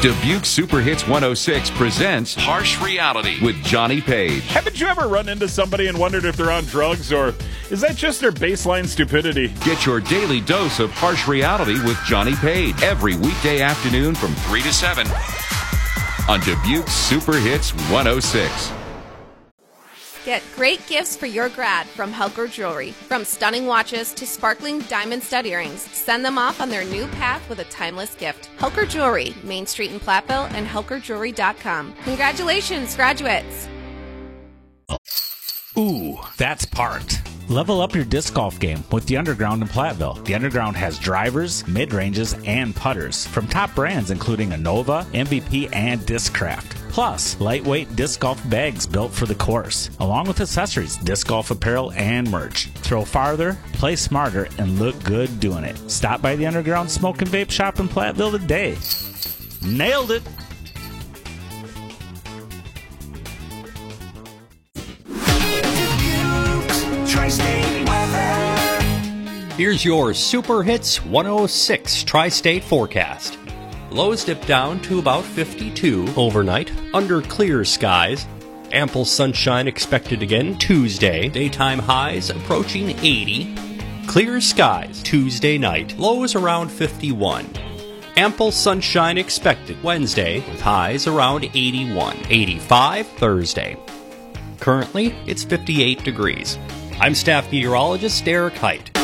Dubuque Super Hits 106 presents Harsh Reality with Johnny Page. Haven't you ever run into somebody and wondered if they're on drugs, or is that just their baseline stupidity? Get your daily dose of Harsh Reality with Johnny Page every weekday afternoon from 3 to 7 on Dubuque Super Hits 106. Get great gifts for your grad from Helker Jewelry. From stunning watches to sparkling diamond stud earrings, send them off on their new path with a timeless gift. Helker Jewelry, Main Street in Platteville, and helkerjewelry.com. Congratulations, graduates! Ooh, that's parked. Level up your disc golf game with the Underground in Platteville. The Underground has drivers, mid-ranges, and putters from top brands including Innova, MVP, and Discraft. Plus, lightweight disc golf bags built for the course, along with accessories, disc golf apparel, and merch. Throw farther, play smarter, and look good doing it. Stop by the Underground Smoke and Vape Shop in Platteville today. Nailed it! Here's your Super Hits 106 Tri-State forecast. Lows dip down to about 52 overnight under clear skies. Ample sunshine expected again Tuesday. Daytime highs approaching 80. Clear skies Tuesday night. Lows around 51. Ample sunshine expected Wednesday with highs around 81. 85 Thursday. Currently, it's 58 degrees. I'm staff meteorologist Derek Height.